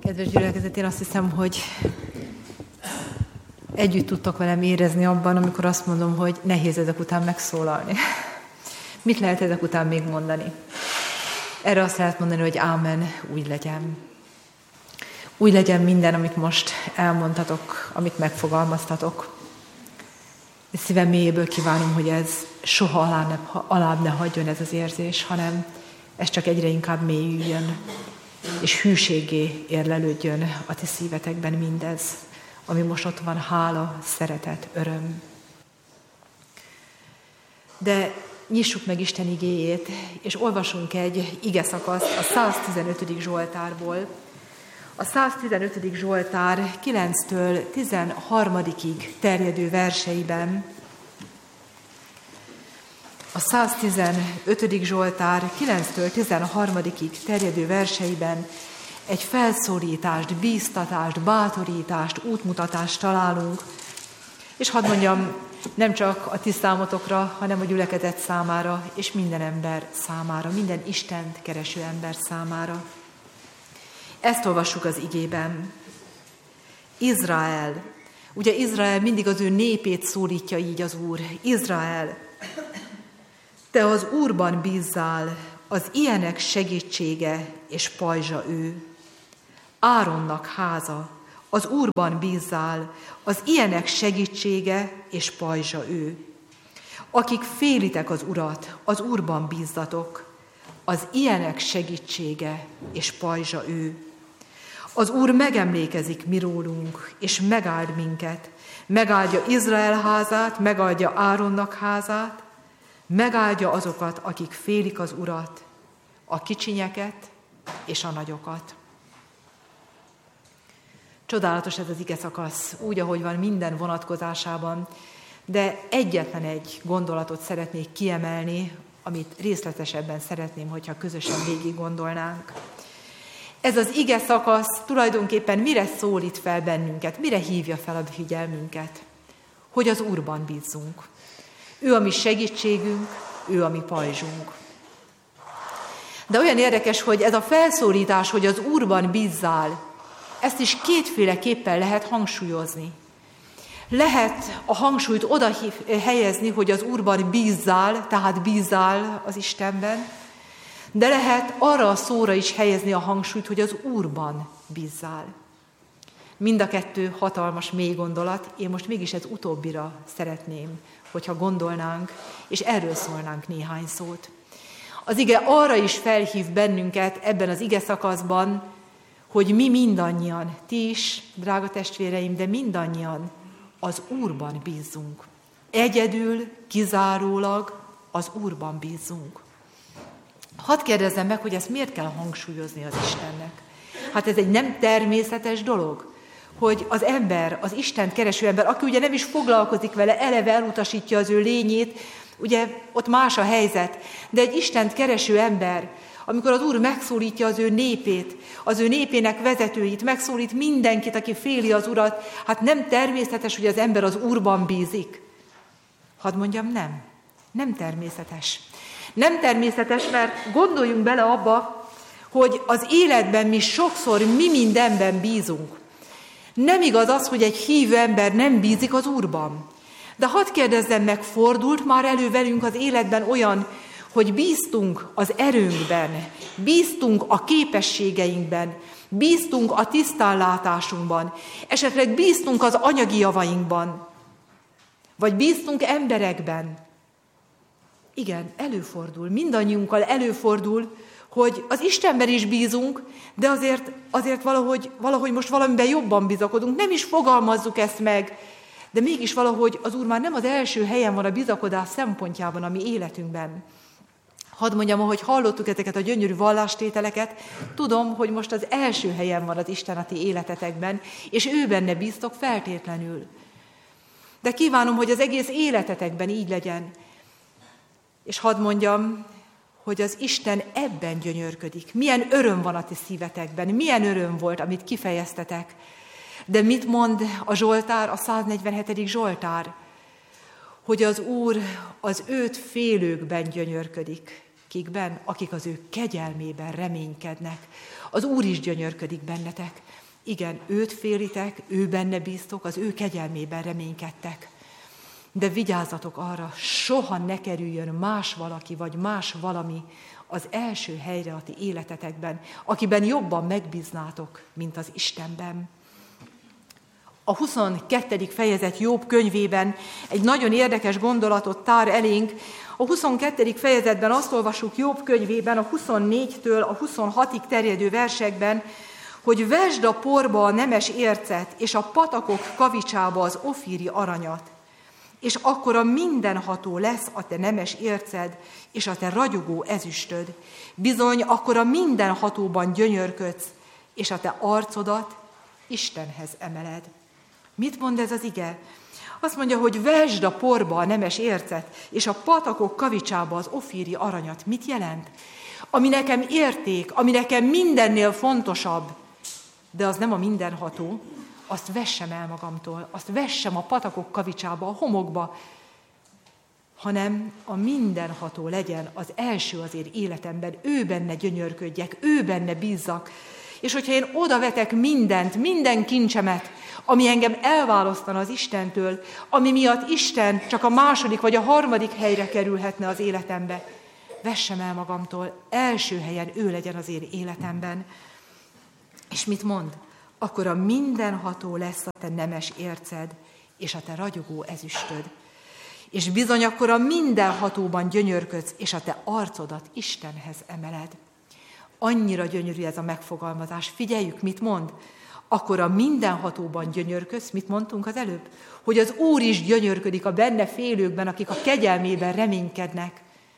Kedves gyülekezet, én azt hiszem, hogy együtt tudtak velem érezni abban, amikor azt mondom, hogy nehéz ezek után megszólalni. Mit lehet ezek után még mondani? Erre azt lehet mondani, hogy ámen, úgy legyen. Úgy legyen minden, amit most elmondtatok, amit megfogalmaztatok. És szívem mélyéből kívánom, hogy ez soha alább ne hagyjon ez az érzés, hanem ez csak egyre inkább mélyüljön, és hűségé érlelődjön a ti szívetekben mindez, ami most ott van, hála, szeretet, öröm. De nyissuk meg Isten igéjét, és olvasunk egy igeszakaszt a 115. Zsoltárból. A 115. Zsoltár 9-től 13-ig terjedő verseiben, a 115. Zsoltár 9-től 13-ig terjedő verseiben egy felszólítást, bíztatást, bátorítást, útmutatást találunk, és hadd mondjam, nem csak a ti számotokra, hanem a gyülekezet számára, és minden ember számára, minden Istent kereső ember számára. Ezt olvassuk az igében. Izrael. Ugye Izrael mindig az ő népét szólítja így az Úr. Izrael, te az Úrban bízzál, az ilyenek segítsége és pajzsa ő. Áronnak háza, az Úrban bízzál, az ilyenek segítsége és pajzsa ő. Akik félitek az Urat, az Úrban bízzatok, az ilyenek segítsége és pajzsa ő. Az Úr megemlékezik mi rólunk, és megáld minket. Megáldja Izrael házát, megáldja Áronnak házát, megáldja azokat, akik félik az Urat, a kicsinyeket és a nagyokat. Csodálatos ez az igeszakasz, úgy, ahogy van minden vonatkozásában, de egyetlen egy gondolatot szeretnék kiemelni, amit részletesebben szeretném, hogyha közösen végig gondolnánk. Ez az igeszakasz tulajdonképpen mire szólít fel bennünket, mire hívja fel a figyelmünket? Hogy az Úrban bízzunk. Ő a mi segítségünk, ő a mi pajzsunk. De olyan érdekes, hogy ez a felszólítás, hogy az Úrban bízzál, ezt is kétféleképpen lehet hangsúlyozni. Lehet a hangsúlyt oda helyezni, hogy az Úrban bízzál, tehát bízzál az Istenben, de lehet arra a szóra is helyezni a hangsúlyt, hogy az Úrban bízzál. Mind a kettő hatalmas mély gondolat, én most mégis ez utóbbira szeretném, hogyha gondolnánk, és erről szólnánk néhány szót. Az ige arra is felhív bennünket ebben az ige szakaszban, hogy mi mindannyian, ti is, drága testvéreim, de mindannyian az Úrban bízzunk. Egyedül, kizárólag az Úrban bízzunk. Hadd kérdezzem meg, hogy ezt miért kell hangsúlyozni az Istennek? Hát ez egy nem természetes dolog, hogy az ember, az Istent kereső ember, aki ugye nem is foglalkozik vele, eleve elutasítja az ő lényét, ugye ott más a helyzet, de egy Istent kereső ember, amikor az Úr megszólítja az ő népét, az ő népének vezetőit, megszólít mindenkit, aki féli az Urat, hát nem természetes, hogy az ember az Úrban bízik. Hadd mondjam, nem természetes. Nem természetes, mert gondoljunk bele abba, hogy az életben mi sokszor mi mindenben bízunk. Nem igaz az, hogy egy hívő ember nem bízik az Úrban. De hadd kérdezzem meg, fordult már elő velünk az életben olyan, hogy bíztunk az erőnkben, bíztunk a képességeinkben, bíztunk a tisztánlátásunkban, esetleg bíztunk az anyagi javainkban, vagy bíztunk emberekben. Igen, előfordul, mindannyiunkkal előfordul, hogy az Istenben is bízunk, de azért valahogy most valamiben jobban bizakodunk, nem is fogalmazzuk ezt meg, de mégis valahogy az Úr már nem az első helyen van a bizakodás szempontjában a mi életünkben. Hadd mondjam, ahogy hallottuk ezeket a gyönyörű vallástételeket, tudom, hogy most az első helyen van az Isten a ti életetekben, és ő benne bíztok feltétlenül. De kívánom, hogy az egész életetekben így legyen. És hadd mondjam, hogy az Isten ebben gyönyörködik. Milyen öröm van a ti szívetekben, milyen öröm volt, amit kifejeztetek. De mit mond a Zsoltár, a 147. Zsoltár? Hogy az Úr az őt félőkben gyönyörködik. Kikben? Akik az ő kegyelmében reménykednek. Az Úr is gyönyörködik bennetek. Igen, őt félitek, ő benne bíztok, az ő kegyelmében reménykedtek. De vigyázzatok arra, soha ne kerüljön más valaki, vagy más valami az első helyre a ti életetekben, akiben jobban megbíznátok, mint az Istenben. A 22. fejezet Jobb könyvében egy nagyon érdekes gondolatot tár elénk. A 22. fejezetben azt olvasjuk Jobb könyvében a 24-től a 26-ig terjedő versekben, hogy vesd a porba a nemes ércet, és a patakok kavicsába az ofíri aranyat, és akkor a mindenható lesz a te nemes érced, és a te ragyogó ezüstöd. Bizony, akkor a mindenhatóban gyönyörködsz, és a te arcodat Istenhez emeled. Mit mond ez az ige? Azt mondja, hogy vesd a porba a nemes ércet, és a patakok kavicsába az ofíri aranyat. Mit jelent? Ami nekem érték, ami nekem mindennél fontosabb, de az nem a mindenható, azt vessem el magamtól, azt vessem a patakok kavicsába, a homokba, hanem a mindenható legyen az első az én életemben, ő benne gyönyörködjek, ő benne bízzak. És hogyha én odavetek mindent, minden kincsemet, ami engem elválasztana az Istentől, ami miatt Isten csak a második vagy a harmadik helyre kerülhetne az életembe, vessem el magamtól, első helyen ő legyen az én életemben. És mit mond? Akkor a mindenható lesz a te nemes érced, és a te ragyogó ezüstöd. És bizony akkor a mindenhatóban gyönyörködsz, és a te arcodat Istenhez emeled. Annyira gyönyörű ez a megfogalmazás. Figyeljük, mit mond? Akkor a mindenhatóban gyönyörködsz, mit mondtunk az előbb? Hogy az Úr is gyönyörködik a benne félőkben, akik a kegyelmében reménykednek.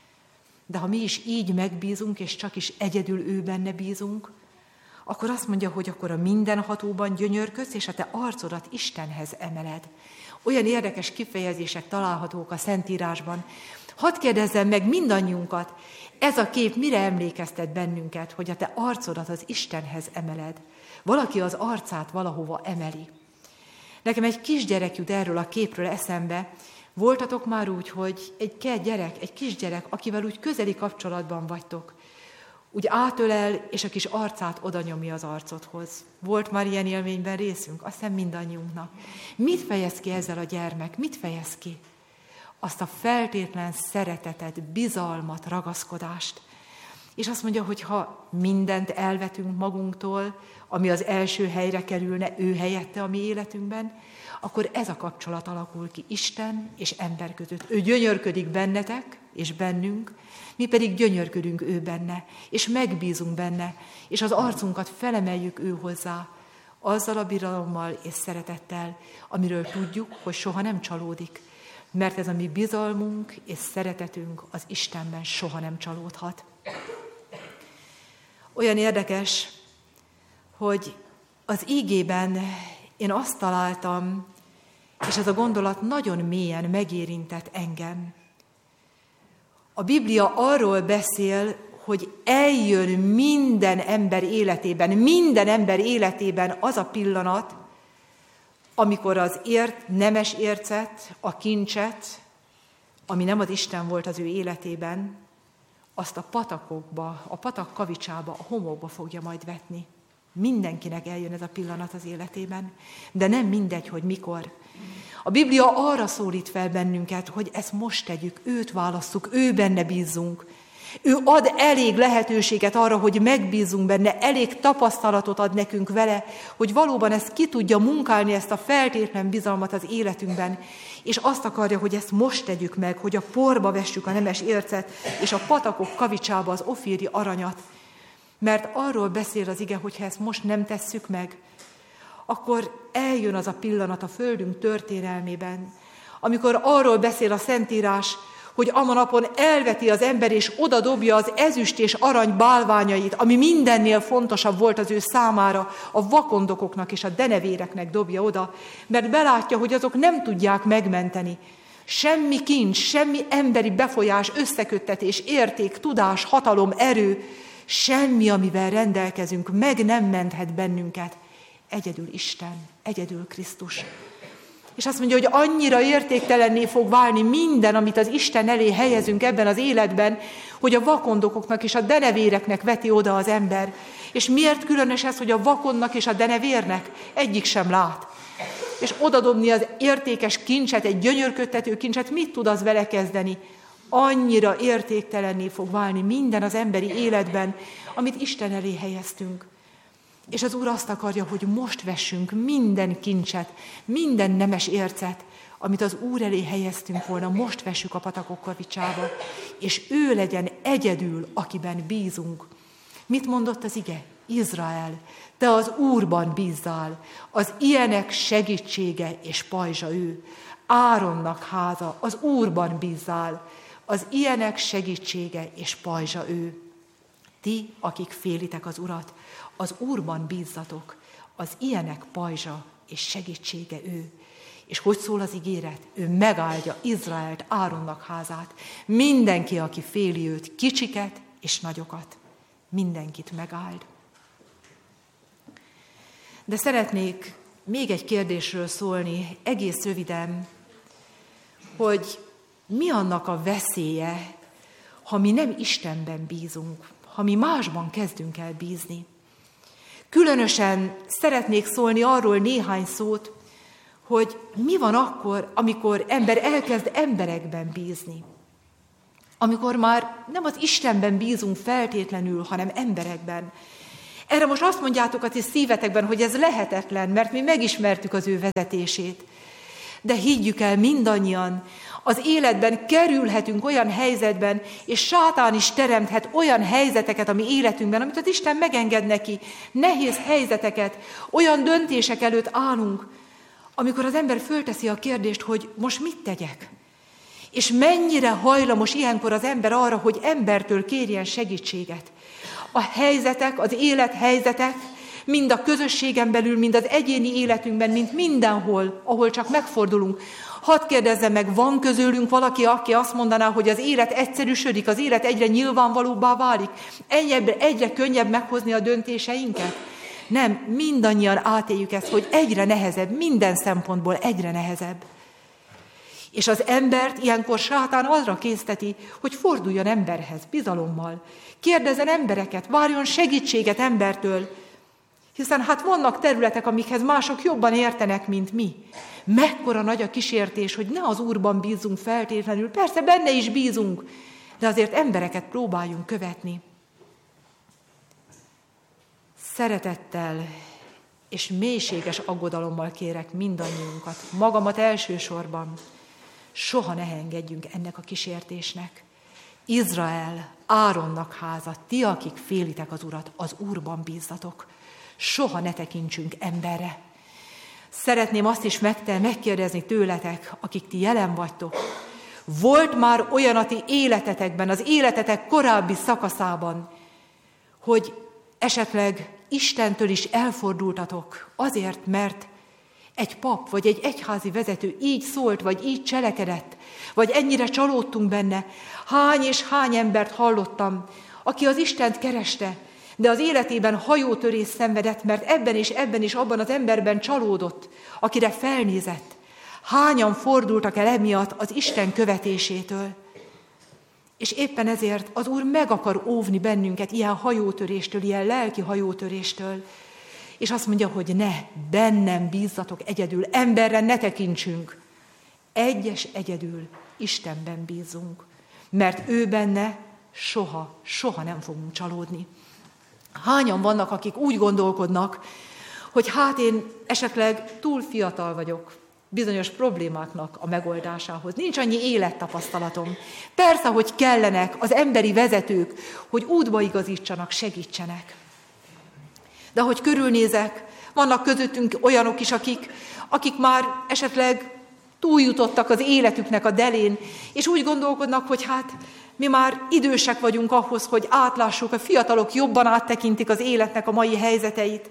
De ha mi is így megbízunk, és csak is egyedül ő benne bízunk, akkor azt mondja, hogy akkor a mindenhatóban gyönyörködsz, és a te arcodat Istenhez emeled. Olyan érdekes kifejezések találhatók a Szentírásban. Hadd kérdezzem meg mindannyiunkat, ez a kép mire emlékeztet bennünket, hogy a te arcodat az Istenhez emeled? Valaki az arcát valahova emeli. Nekem egy kisgyerek jut erről a képről eszembe. Voltatok már úgy, hogy egy kisgyerek, akivel úgy közeli kapcsolatban vagytok, úgy átölel, és a kis arcát oda nyomja az arcodhoz. Volt már ilyen élményben részünk? Azt hiszem mindannyiunknak. Mit fejez ki ezzel a gyermek? Mit fejez ki? Azt a feltétlen szeretetet, bizalmat, ragaszkodást. És azt mondja, hogy ha mindent elvetünk magunktól, ami az első helyre kerülne ő helyette a mi életünkben, akkor ez a kapcsolat alakul ki Isten és ember között. Ő gyönyörködik bennetek és bennünk, mi pedig gyönyörködünk ő benne, és megbízunk benne, és az arcunkat felemeljük ő hozzá, azzal a bizalommal és szeretettel, amiről tudjuk, hogy soha nem csalódik, mert ez a mi bizalmunk és szeretetünk az Istenben soha nem csalódhat. Olyan érdekes, hogy az ígében én azt találtam, és ez a gondolat nagyon mélyen megérintett engem. A Biblia arról beszél, hogy eljön minden ember életében az a pillanat, amikor az nemes ércet, a kincset, ami nem az Isten volt az ő életében, azt a patakokba, a patak kavicsába, a homokba fogja majd vetni. Mindenkinek eljön ez a pillanat az életében, de nem mindegy, hogy mikor. A Biblia arra szólít fel bennünket, hogy ezt most tegyük, őt válasszuk, ő benne bízzunk. Ő ad elég lehetőséget arra, hogy megbízzunk benne, elég tapasztalatot ad nekünk vele, hogy valóban ezt ki tudja munkálni, ezt a feltétlen bizalmat az életünkben, és azt akarja, hogy ezt most tegyük meg, hogy a porba vessük a nemes ércet, és a patakok kavicsába az ofíri aranyat. Mert arról beszél az ige, hogy ha ezt most nem tesszük meg, akkor eljön az a pillanat a földünk történelmében, amikor arról beszél a Szentírás, hogy amanapon elveti az ember és odadobja az ezüst és arany bálványait, ami mindennél fontosabb volt az ő számára, a vakondokoknak és a denevéreknek dobja oda, mert belátja, hogy azok nem tudják megmenteni. Semmi kincs, semmi emberi befolyás, összeköttetés, érték, tudás, hatalom, erő, semmi, amivel rendelkezünk, meg nem menthet bennünket. Egyedül Isten, egyedül Krisztus. És azt mondja, hogy annyira értéktelenné fog válni minden, amit az Isten elé helyezünk ebben az életben, hogy a vakondokoknak és a denevéreknek veti oda az ember. És miért különös ez, hogy a vakondnak és a denevérnek egyik sem lát? És odadobni az értékes kincset, egy gyönyörködtető kincset, mit tud az vele kezdeni? Annyira értéktelenné fog válni minden az emberi életben, amit Isten elé helyeztünk. És az Úr azt akarja, hogy most vessünk minden kincset, minden nemes ércet, amit az Úr elé helyeztünk volna, most vessük a patakok kavicsába, és ő legyen egyedül, akiben bízunk. Mit mondott az ige? Izrael, te az Úrban bízzál, az ilyenek segítsége és pajzsa ő. Áronnak háza, az Úrban bízzál, az ilyenek segítsége és pajzsa ő. Ti, akik félitek az Urat, az Úrban bízzatok, az ilyenek pajzsa és segítsége ő. És hogy szól az ígéret? Ő megáldja Izraelt, Áronnak házát. Mindenki, aki féli őt, kicsiket és nagyokat, mindenkit megáld. De szeretnék még egy kérdésről szólni, egész röviden, hogy mi annak a veszélye, ha mi nem Istenben bízunk, ha mi másban kezdünk el bízni. Különösen szeretnék szólni arról néhány szót, hogy mi van akkor, amikor ember elkezd emberekben bízni. Amikor már nem az Istenben bízunk feltétlenül, hanem emberekben. Erre most azt mondjátok a ti szívetekben, hogy ez lehetetlen, mert mi megismertük az ő vezetését. De higgyük el mindannyian, az életben kerülhetünk olyan helyzetben, és sátán is teremthet olyan helyzeteket a mi életünkben, amit az Isten megenged neki. Nehéz helyzeteket, olyan döntések előtt állunk, amikor az ember fölteszi a kérdést, hogy most mit tegyek? És mennyire hajlamos ilyenkor az ember arra, hogy embertől kérjen segítséget. A helyzetek, az élethelyzetek, mind a közösségen belül, mind az egyéni életünkben, mind mindenhol, ahol csak megfordulunk. Hadd kérdezzem meg, van közülünk valaki, aki azt mondaná, hogy az élet egyszerűsödik, az élet egyre nyilvánvalóbbá válik, egyre könnyebb meghozni a döntéseinket? Nem, mindannyian átéljük ezt, hogy egyre nehezebb, minden szempontból egyre nehezebb. És az embert ilyenkor sátán arra készteti, hogy forduljon emberhez, bizalommal. Kérdezzen embereket, várjon segítséget embertől, hiszen hát vannak területek, amikhez mások jobban értenek, mint mi. Mekkora nagy a kísértés, hogy ne az Úrban bízzunk feltétlenül, persze benne is bízunk, de azért embereket próbáljunk követni. Szeretettel és mélységes aggodalommal kérek mindannyiunkat, magamat elsősorban, soha ne engedjünk ennek a kísértésnek. Izrael, Áronnak háza, ti, akik félitek az Urat, az Úrban bízzatok. Soha ne tekintsünk emberre. Szeretném azt is megkérdezni tőletek, akik ti jelen vagytok. Volt már olyan a ti életetekben, az életetek korábbi szakaszában, hogy esetleg Istentől is elfordultatok azért, mert egy pap vagy egy egyházi vezető így szólt, vagy így cselekedett, vagy ennyire csalódtunk benne. Hány és hány embert hallottam, aki az Istent kereste, de az életében hajótörést szenvedett, mert ebben és abban az emberben csalódott, akire felnézett. Hányan fordultak el emiatt az Isten követésétől. És éppen ezért az Úr meg akar óvni bennünket ilyen hajótöréstől, ilyen lelki hajótöréstől. És azt mondja, hogy ne, bennem bízzatok egyedül, emberre ne tekintsünk. Egyedül Istenben bízunk, mert ő benne soha nem fogunk csalódni. Hányan vannak, akik úgy gondolkodnak, hogy hát én esetleg túl fiatal vagyok bizonyos problémáknak a megoldásához. Nincs annyi élettapasztalatom. Persze, hogy kellenek az emberi vezetők, hogy útba igazítsanak, segítsenek. De ahogy körülnézek, vannak közöttünk olyanok is, akik már esetleg túljutottak az életüknek a delén, és úgy gondolkodnak, hogy hát mi már idősek vagyunk ahhoz, hogy átlássuk, a fiatalok jobban áttekintik az életnek a mai helyzeteit.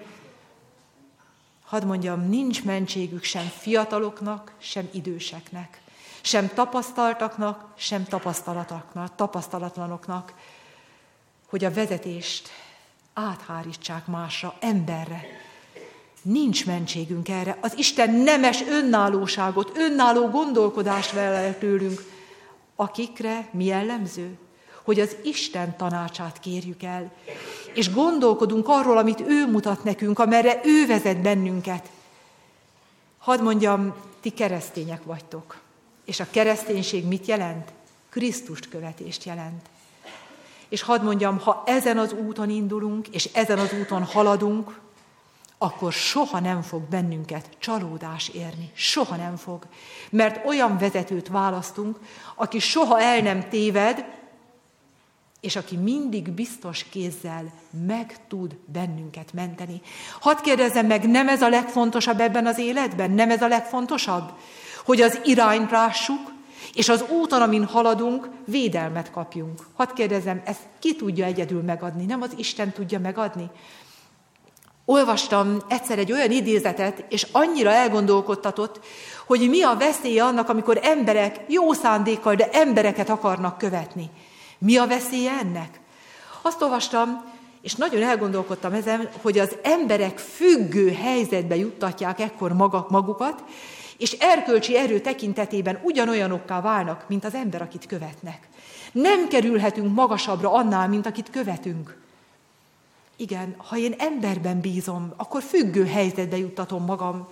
Hadd mondjam, nincs mentségük sem fiataloknak, sem időseknek, sem tapasztaltaknak, sem tapasztalatlanoknak, hogy a vezetést áthárítsák másra, emberre. Nincs mentségünk erre. Az Isten nemes önállóságot, önálló gondolkodást vele el tőlünk. Akikre mi jellemző? Hogy az Isten tanácsát kérjük el, és gondolkodunk arról, amit ő mutat nekünk, amerre ő vezet bennünket. Hadd mondjam, ti keresztények vagytok. És a kereszténység mit jelent? Krisztust követést jelent. És hadd mondjam, ha ezen az úton indulunk, és ezen az úton haladunk, akkor soha nem fog bennünket csalódás érni. Soha nem fog. Mert olyan vezetőt választunk, aki soha el nem téved, és aki mindig biztos kézzel meg tud bennünket menteni. Hadd kérdezzem meg, nem ez a legfontosabb ebben az életben? Nem ez a legfontosabb? Hogy az irányt lássuk, és az úton, amin haladunk, védelmet kapjunk. Hadd kérdezzem, ezt ki tudja egyedül megadni? Nem az Isten tudja megadni? Olvastam egyszer egy olyan idézetet, és annyira elgondolkodtatott, hogy mi a veszélye annak, amikor emberek jó szándékkal, de embereket akarnak követni. Mi a veszélye ennek? Azt olvastam, és nagyon elgondolkodtam ezen, hogy az emberek függő helyzetbe juttatják ekkor magukat, és erkölcsi erő tekintetében ugyanolyanokká válnak, mint az ember, akit követnek. Nem kerülhetünk magasabbra annál, mint akit követünk. Igen, ha én emberben bízom, akkor függő helyzetbe juttatom magam,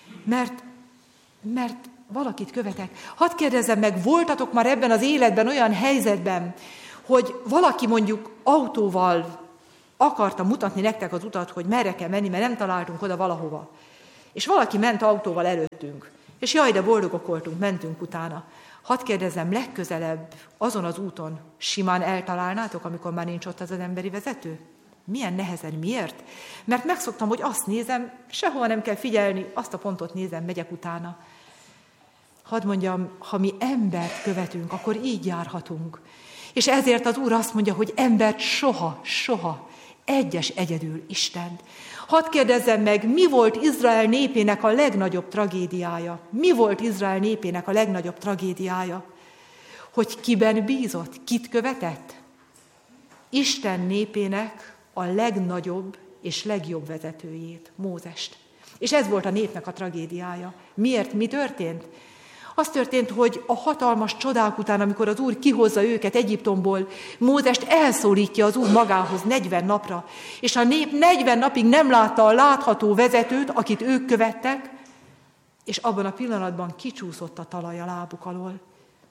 mert valakit követek. Hadd kérdezzem meg, voltatok már ebben az életben olyan helyzetben, hogy valaki mondjuk autóval akarta mutatni nektek az utat, hogy merre kell menni, mert nem találtunk oda valahova. És valaki ment autóval előttünk, és jaj, de boldogok voltunk, mentünk utána. Hadd kérdezzem, legközelebb azon az úton simán eltalálnátok, amikor már nincs ott az emberi vezető? Milyen nehezen, miért? Mert megszoktam, hogy azt nézem, sehova nem kell figyelni, azt a pontot nézem, megyek utána. Hadd mondjam, ha mi embert követünk, akkor így járhatunk. És ezért az Úr azt mondja, hogy embert soha, egyedül Istent. Hadd kérdezzem meg, mi volt Izrael népének a legnagyobb tragédiája? Mi volt Izrael népének a legnagyobb tragédiája? Hogy kiben bízott, kit követett? Isten népének a legnagyobb és legjobb vezetőjét, Mózest. És ez volt a népnek a tragédiája. Miért? Mi történt? Az történt, hogy a hatalmas csodák után, amikor az Úr kihozza őket Egyiptomból, Mózest elszólítja az Úr magához 40 napra, és a nép 40 napig nem látta a látható vezetőt, akit ők követtek, és abban a pillanatban kicsúszott a talaj a lábuk alól.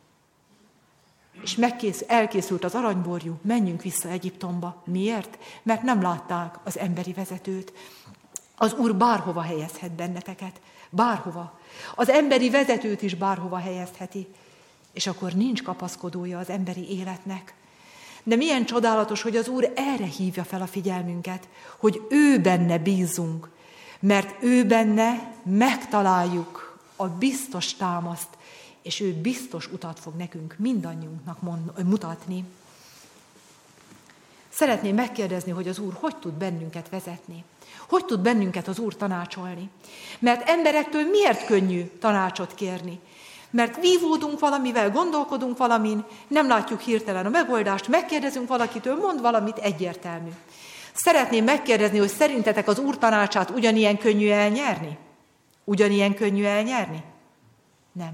És elkészült az aranyborjú, menjünk vissza Egyiptomba. Miért? Mert nem látták az emberi vezetőt. Az Úr bárhova helyezhet benneteket. Bárhova. Az emberi vezetőt is bárhova helyezheti. És akkor nincs kapaszkodója az emberi életnek. De milyen csodálatos, hogy az Úr erre hívja fel a figyelmünket, hogy ő benne bízzunk, mert ő benne megtaláljuk a biztos támaszt, és ő biztos utat fog nekünk mindannyiunknak mutatni. Szeretném megkérdezni, hogy az Úr hogy tud bennünket vezetni? Hogy tud bennünket az Úr tanácsolni? Mert emberektől miért könnyű tanácsot kérni? Mert vívódunk valamivel, gondolkodunk valamin, nem látjuk hirtelen a megoldást, megkérdezünk valakitől, mond valamit, egyértelmű. Szeretném megkérdezni, hogy szerintetek az Úr tanácsát ugyanilyen könnyű elnyerni? Ugyanilyen könnyű elnyerni? Nem.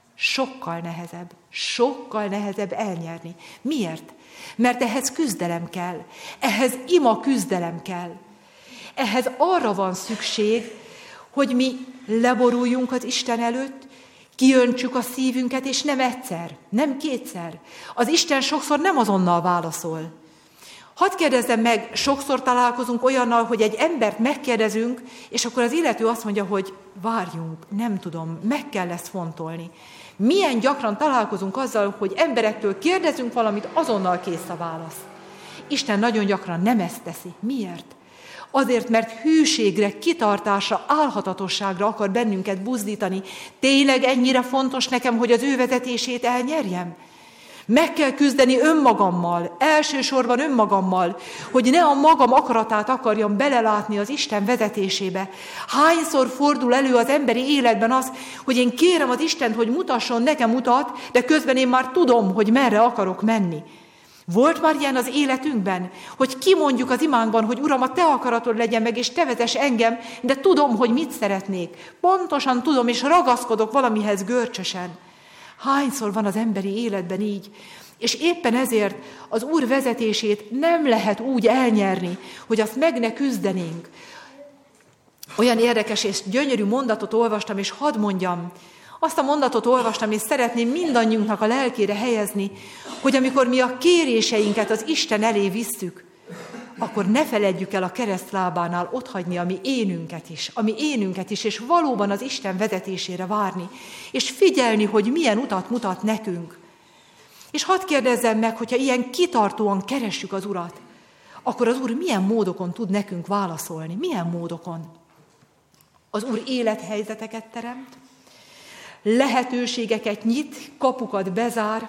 Sokkal nehezebb elnyerni. Miért? Mert ehhez küzdelem kell. Ehhez ima küzdelem kell. Ehhez arra van szükség, hogy mi leboruljunk az Isten előtt, kiöntsük a szívünket, és nem egyszer, nem kétszer. Az Isten sokszor nem azonnal válaszol. Hadd kérdezzem meg, sokszor találkozunk olyannal, hogy egy embert megkérdezünk, és akkor az illető azt mondja, hogy várjunk, nem tudom, meg kell ezt fontolni. Milyen gyakran találkozunk azzal, hogy emberektől kérdezünk valamit, azonnal kész a válasz. Isten nagyon gyakran nem ezt teszi. Miért? Azért, mert hűségre, kitartásra, álhatatosságra akar bennünket buzdítani. Tényleg ennyire fontos nekem, hogy az ő vezetését elnyerjem? Meg kell küzdeni önmagammal, elsősorban önmagammal, hogy ne a magam akaratát akarjam belelátni az Isten vezetésébe. Hányszor fordul elő az emberi életben az, hogy én kérem az Istent, hogy mutasson nekem utat, de közben én már tudom, hogy merre akarok menni. Volt már ilyen az életünkben, hogy kimondjuk az imánkban, hogy Uram, a Te akaratod legyen meg, és Te vezess engem, de tudom, hogy mit szeretnék. Pontosan tudom, és ragaszkodok valamihez görcsösen. Hányszor van az emberi életben így? És éppen ezért az Úr vezetését nem lehet úgy elnyerni, hogy azt meg ne küzdenénk. Olyan érdekes és gyönyörű mondatot olvastam, és hadd mondjam, azt a mondatot olvastam, és szeretném mindannyiunknak a lelkére helyezni, hogy amikor mi a kéréseinket az Isten elé visszük, akkor ne feledjük el a keresztlábánál otthagyni a mi énünket is, és valóban az Isten vezetésére várni, és figyelni, hogy milyen utat mutat nekünk. És hadd kérdezzem meg, hogyha ilyen kitartóan keressük az Urat, akkor az Úr milyen módokon tud nekünk válaszolni? Milyen módokon? Az Úr élethelyzeteket teremt, lehetőségeket nyit, kapukat bezár,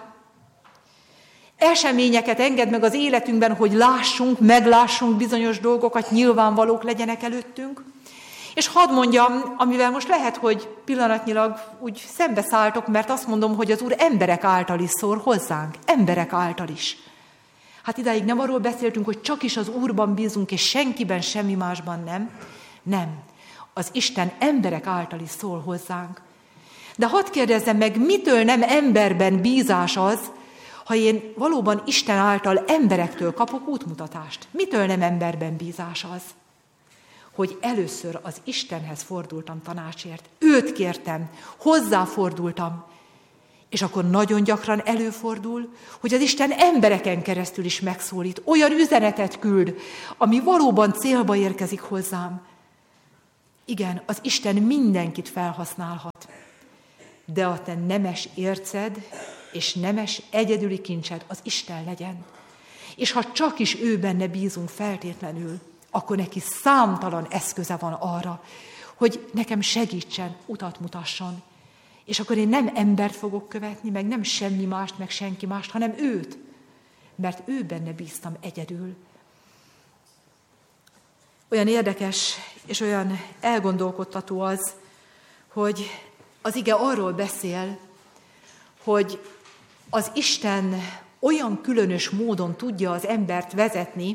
eseményeket enged meg az életünkben, hogy meglássunk bizonyos dolgokat, nyilvánvalók legyenek előttünk. És hadd mondjam, amivel most lehet, hogy pillanatnyilag úgy szembeszálltok, mert azt mondom, hogy az Úr emberek által is szól hozzánk, emberek által is. Hát idáig nem arról beszéltünk, hogy csak is az Úrban bízunk, és senkiben, semmi másban nem. Nem. Az Isten emberek által is szól hozzánk. De hadd kérdezzem meg, mitől nem emberben bízás az, ha én valóban Isten által emberektől kapok útmutatást? Mitől nem emberben bízás az? Hogy először az Istenhez fordultam tanácsért. Őt kértem, hozzáfordultam. És akkor nagyon gyakran előfordul, hogy az Isten embereken keresztül is megszólít. Olyan üzenetet küld, ami valóban célba érkezik hozzám. Igen, az Isten mindenkit felhasználhat. De a te nemes érced és nemes egyedüli kincsed az Isten legyen. És ha csak is ő benne bízunk feltétlenül, akkor neki számtalan eszköze van arra, hogy nekem segítsen, utat mutasson. És akkor én nem embert fogok követni, meg nem semmi mást, meg senki mást, hanem őt. Mert ő benne bíztam egyedül. Olyan érdekes és olyan elgondolkodtató az, hogy az ige arról beszél, hogy az Isten olyan különös módon tudja az embert vezetni,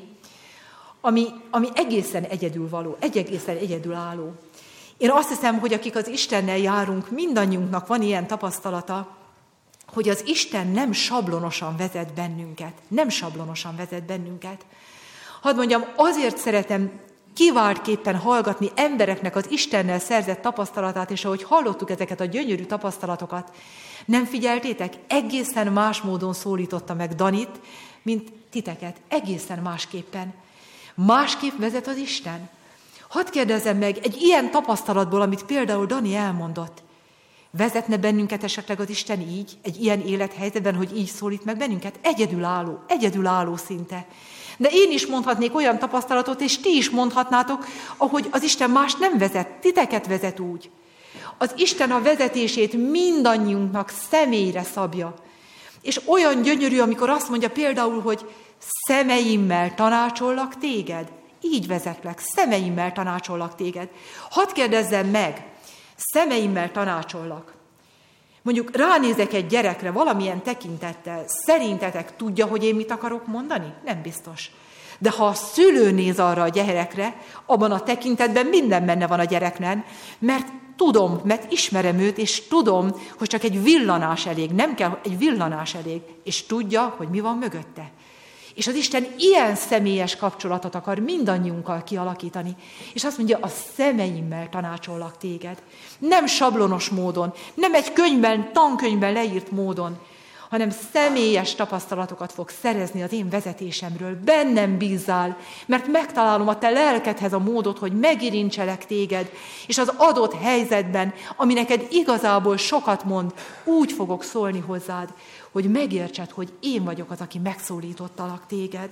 ami egészen egyedülvaló, egészen egyedülálló. Én azt hiszem, hogy akik az Istennel járunk, mindannyiunknak van ilyen tapasztalata, hogy az Isten nem sablonosan vezet bennünket. Nem sablonosan vezet bennünket. Hadd mondjam, azért szeretem kiváltképpen hallgatni embereknek az Istennel szerzett tapasztalatát, és ahogy hallottuk ezeket a gyönyörű tapasztalatokat, nem figyeltétek? Egészen más módon szólította meg Danit, mint titeket. Egészen másképpen. Másképp vezet az Isten. Hadd kérdezzem meg, egy ilyen tapasztalatból, amit például Dani elmondott, vezetne bennünket esetleg az Isten így, egy ilyen élethelyzetben, hogy így szólít meg bennünket? Egyedülálló szinte. De én is mondhatnék olyan tapasztalatot, és ti is mondhatnátok, ahogy az Isten más nem vezet, titeket vezet úgy. Az Isten a vezetését mindannyiunknak személyre szabja. És olyan gyönyörű, amikor azt mondja például, hogy szemeimmel tanácsollak téged. Így vezetlek, szemeimmel tanácsollak téged. Hadd kérdezzem meg, szemeimmel tanácsollak. Mondjuk ránézek egy gyerekre valamilyen tekintettel, szerintetek tudja, hogy én mit akarok mondani? Nem biztos. De ha a szülő néz arra a gyerekre, abban a tekintetben minden benne van a gyereknek, mert tudom, mert ismerem őt, és tudom, hogy csak egy villanás elég, nem kell, egy villanás elég, és tudja, hogy mi van mögötte. És az Isten ilyen személyes kapcsolatot akar mindannyiunkkal kialakítani. És azt mondja, a szemeimmel tanácsollak téged. Nem sablonos módon, nem egy tankönyvben leírt módon, hanem személyes tapasztalatokat fog szerezni az én vezetésemről. Bennem bízzál, mert megtalálom a te lelkedhez a módot, hogy megirincselek téged, és az adott helyzetben, ami neked igazából sokat mond, úgy fogok szólni hozzád, hogy megértsed, hogy én vagyok az, aki megszólítottalak téged.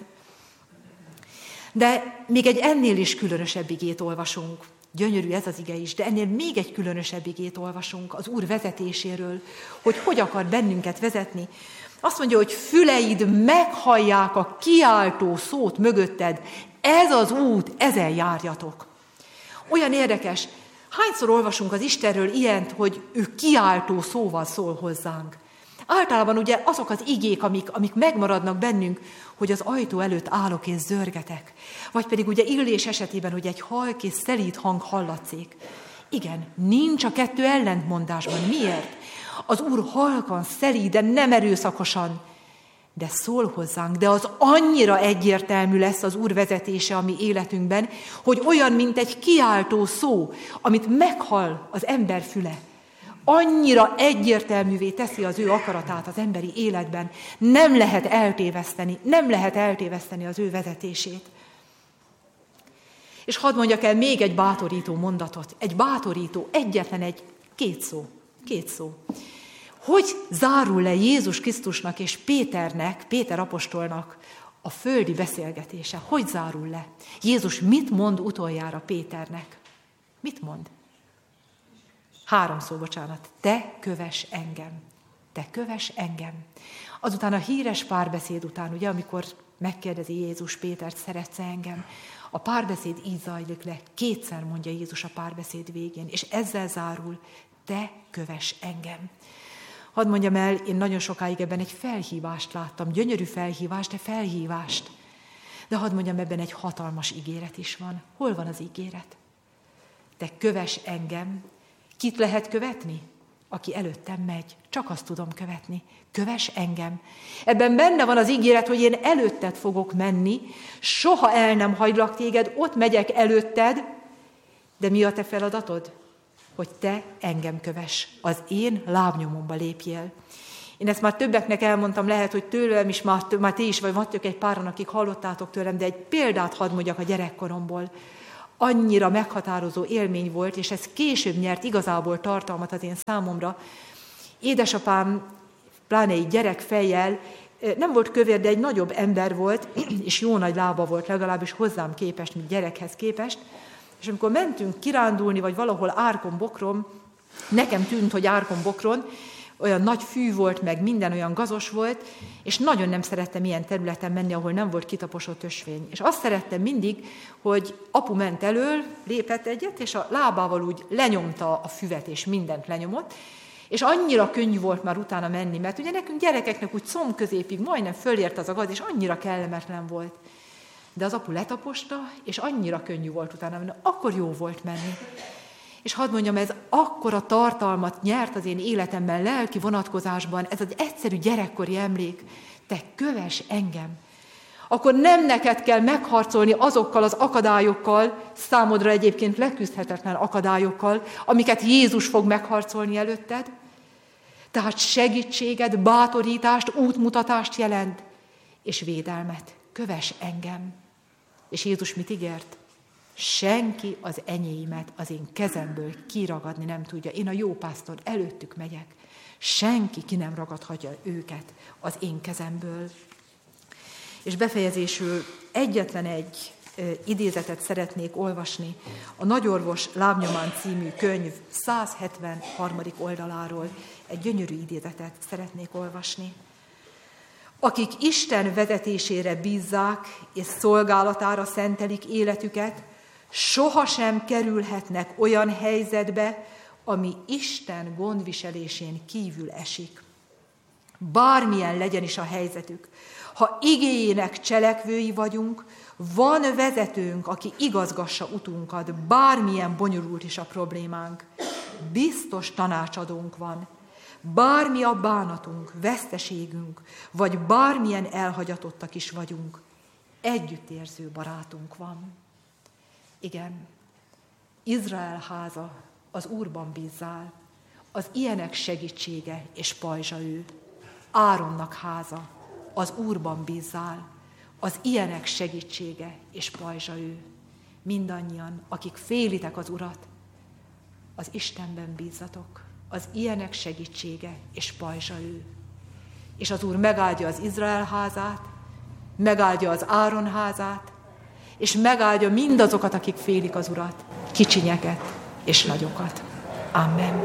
De még egy ennél is különösebb igét olvasunk. Gyönyörű ez az ige is, de ennél még egy különösebb igét olvasunk az Úr vezetéséről, hogy akar bennünket vezetni. Azt mondja, hogy füleid meghallják a kiáltó szót mögötted, ez az út, ezen járjatok. Olyan érdekes, hányszor olvasunk az Istenről ilyent, hogy ő kiáltó szóval szól hozzánk. Általában ugye azok az igék, amik megmaradnak bennünk, hogy az ajtó előtt állok és zörgetek. Vagy pedig ugye Illés esetében, hogy egy halk és szelíd hang hallatszik. Igen, nincs a kettő ellentmondásban. Miért? Az Úr halkan, szelíden, nem erőszakosan, de szól hozzánk, de az annyira egyértelmű lesz az Úr vezetése a mi életünkben, hogy olyan, mint egy kiáltó szó, amit meghall az ember füle. Annyira egyértelművé teszi az ő akaratát az emberi életben. Nem lehet eltéveszteni az ő vezetését. És hadd mondjak el még egy bátorító mondatot. Egy bátorító, két szó. Hogy zárul le Jézus Krisztusnak és Péter apostolnak a földi beszélgetése? Hogy zárul le? Jézus mit mond utoljára Péternek? Mit mond? 3 szó, bocsánat. Te kövess engem. Te kövess engem. Azután a híres párbeszéd után, ugye, amikor megkérdezi Jézus Pétert, szeretsz engem? A párbeszéd így zajlik le. 2-szer mondja Jézus a párbeszéd végén, és ezzel zárul, te kövess engem. Hadd mondjam el, én nagyon sokáig ebben egy felhívást láttam, gyönyörű felhívást, de felhívást. De hadd mondjam, ebben egy hatalmas ígéret is van. Hol van az ígéret? Te kövess engem. Kit lehet követni? Aki előttem megy. Csak azt tudom követni. Kövess engem. Ebben benne van az ígéret, hogy én előtted fogok menni, soha el nem hagylak téged, ott megyek előtted, de mi a te feladatod? Hogy te engem kövess, az én lábnyomomba lépjél. Én ezt már többeknek elmondtam, lehet, hogy tőlem is, már ti is, vagy vagytok egy páran, akik hallottátok tőlem, de egy példát hadd mondjak a gyerekkoromból. Annyira meghatározó élmény volt, és ez később nyert igazából tartalmat az én számomra. Édesapám, pláne egy gyerekfejjel, nem volt kövér, de egy nagyobb ember volt, és jó nagy lába volt, legalábbis hozzám képest, mint gyerekhez képest. És amikor mentünk kirándulni, vagy valahol Árkon-Bokron, nekem tűnt, hogy Árkon-Bokron, olyan nagy fű volt, meg minden olyan gazos volt, és nagyon nem szerettem ilyen területen menni, ahol nem volt kitaposott ösvény. És azt szerettem mindig, hogy apu ment elől, lépett egyet, és a lábával úgy lenyomta a füvet, és mindent lenyomott, és annyira könnyű volt már utána menni, mert ugye nekünk gyerekeknek úgy szomközépig majdnem fölért az a gaz, és annyira kellemetlen volt. De az apu letaposta, és annyira könnyű volt utána menni, akkor jó volt menni. És hadd mondjam, ez akkora tartalmat nyert az én életemben, lelki vonatkozásban, ez az egyszerű gyerekkori emlék, te kövess engem. Akkor nem neked kell megharcolni azokkal az akadályokkal, számodra egyébként leküzdhetetlen akadályokkal, amiket Jézus fog megharcolni előtted. Tehát segítséget, bátorítást, útmutatást jelent, és védelmet. Kövess engem. És Jézus mit ígért? Senki az enyéimet az én kezemből kiragadni nem tudja. Én a jó pásztor, előttük megyek. Senki ki nem ragadhatja őket az én kezemből. És befejezésül egyetlen egy idézetet szeretnék olvasni a Nagyorvos lábnyomán című könyv 173. oldaláról. Egy gyönyörű idézetet szeretnék olvasni. Akik Isten vezetésére bízzák és szolgálatára szentelik életüket, sohasem kerülhetnek olyan helyzetbe, ami Isten gondviselésén kívül esik. Bármilyen legyen is a helyzetük, ha igéjének cselekvői vagyunk, van vezetőnk, aki igazgassa utunkat, bármilyen bonyolult is a problémánk. Biztos tanácsadónk van. Bármi a bánatunk, veszteségünk, vagy bármilyen elhagyatottak is vagyunk, együttérző barátunk van. Igen, Izrael háza az Úrban bízzál, az ilyenek segítsége és pajzsa ő. Áronnak háza, az Úrban bízzál, az ilyenek segítsége és pajzsa ő. Mindannyian, akik félitek az Urat, az Istenben bízzatok, az ilyenek segítsége és pajzsa ő. És az Úr megáldja az Izrael házát, megáldja az Áron házát, és megáldja mindazokat, akik félik az Urat, kicsinyeket és nagyokat. Amen.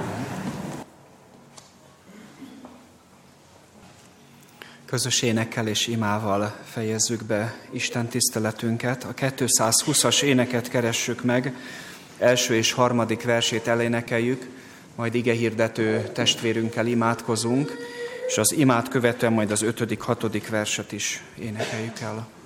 Közös énekkel és imával fejezzük be Isten tiszteletünket. A 220-as éneket keressük meg, első és harmadik versét elénekeljük, majd igehirdető testvérünkkel imádkozunk, és az imát követően majd az 5., 6. verset is énekeljük el.